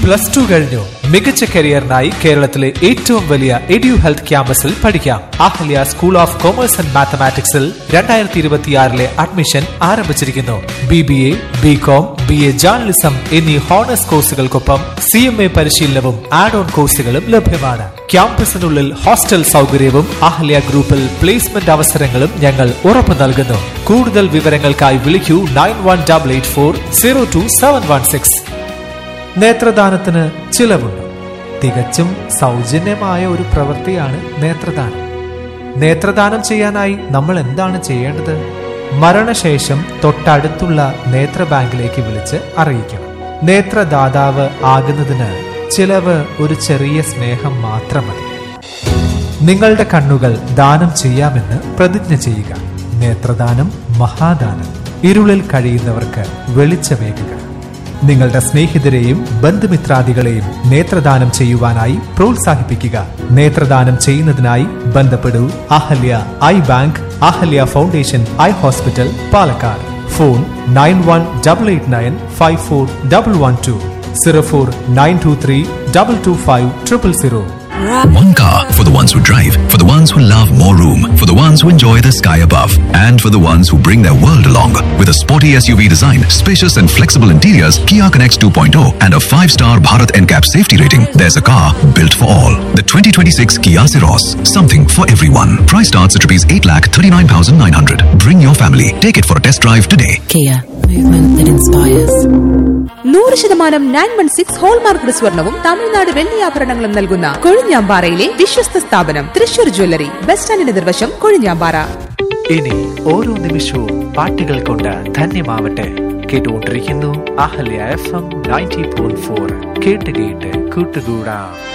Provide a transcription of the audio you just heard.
+2 കഴിഞ്ഞു. മികച്ച കരിയറിനായി കേരളത്തിലെ ഏറ്റവും വലിയ എഡ്യു ഹെൽത്ത് ക്യാമ്പസിൽ പഠിക്കാം. Ahalya school of commerce and മാത്തമാറ്റിക്സിൽ 2026 admission ആരംഭിച്ചിരിക്കുന്നു. BBA, BCom, BA ജേർണലിസം എന്നീ ഹോണേഴ്സ് കോഴ്സുകൾക്കൊപ്പം CMA പരിശീലനവും ആഡ് ഓൺ കോഴ്സുകളും ലഭ്യമാണ്. ക്യാമ്പസിനുള്ളിൽ ഹോസ്റ്റൽ സൗകര്യവും അഹല്യ ഗ്രൂപ്പിൽ പ്ലേസ്മെന്റ് അവസരങ്ങളും ഞങ്ങൾ ഉറപ്പു നൽകുന്നു. കൂടുതൽ വിവരങ്ങൾക്കായി വിളിക്കൂ 9184022716. നേത്രദാനത്തിന് ചിലവുണ്ട്. തികച്ചും സൗജന്യമായ ഒരു പ്രവൃത്തിയാണ് നേത്രദാനം. നേത്രദാനം ചെയ്യാനായി നമ്മൾ എന്താണ് ചെയ്യേണ്ടത്? മരണശേഷം തൊട്ടടുത്തുള്ള നേത്ര ബാങ്കിലേക്ക് വിളിച്ച് അറിയിക്കണം. നേത്രദാതാവ് ആകുന്നതിന് ചിലവ് ഒരു ചെറിയ സ്നേഹം മാത്രം മതി. നിങ്ങളുടെ കണ്ണുകൾ ദാനം ചെയ്യാമെന്ന് പ്രതിജ്ഞ ചെയ്യുക. നേത്രദാനം മഹാദാനം. ഇരുളിൽ കഴിയുന്നവർക്ക് വെളിച്ചമേകുക. നിങ്ങളുടെ സ്നേഹിതരെയും ബന്ധുമിത്രാദികളെയും നേത്രദാനം ചെയ്യുവാനായി പ്രോത്സാഹിപ്പിക്കുക. നേത്രദാനം ചെയ്യുന്നതിനായി ബന്ധപ്പെടൂ Ahalya I bank, Ahalya foundation eye hospital, Palakkad. Phone 9188954112, 04923225000. One car for the ones who drive, for the ones who love more room, for the ones who enjoy the sky above, and for the ones who bring their world along. With a sporty SUV design, spacious and flexible interiors, Kia Connects 2.0 and a 5-star Bharat NCAP safety rating, there's a car built for all. The 2026 Kia Ceros, something for everyone. Price starts at ₹8,39,900. Bring your family. Take it for a test drive today. Kia, movement that inspires. 100% 916 hallmark സ്വർണവും തമിഴ്നാട് വെള്ളിയാഭരണങ്ങളും നൽകുന്ന കൊഴിഞ്ഞാമ്പാറയിലെ വിശ്വസ്ത സ്ഥാപനം Thrissur jewellery. Bus സ്റ്റാൻഡിന് നിർവശം, കൊഴിഞ്ഞാമ്പാറ. ഇനി ഓരോ നിമിഷവും പാട്ടുകൾ കൊണ്ട് ധന്യമാവട്ടെ. കേട്ടുകൊണ്ടിരിക്കുന്നു അഹല്യ FM 90.4. കേട്ട് കേട്ട് കൂട്ടുകൂടാം.